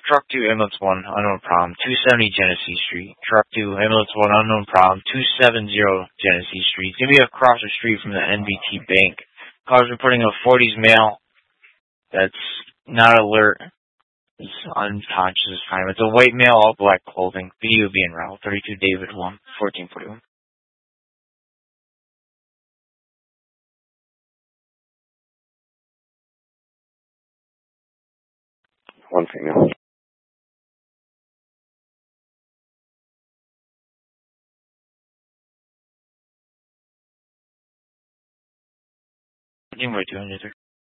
Truck 2, ambulance 1, unknown problem, 270 Genesee Street. Truck 2, ambulance 1, unknown problem, 270 Genesee Street. It's going to be across the street from the NBT Bank. Cars reporting a 40s male that's not alert. Is unconscious this time. It's a white male, all black clothing. Video being route. 32 David 1, 1441. One female. Anyway, 200.